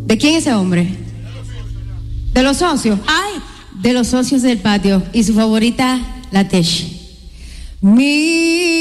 ¿De quién es ese hombre? ¿De los socios? Ay, de los socios del patio. Y su favorita, la Tesh. Mi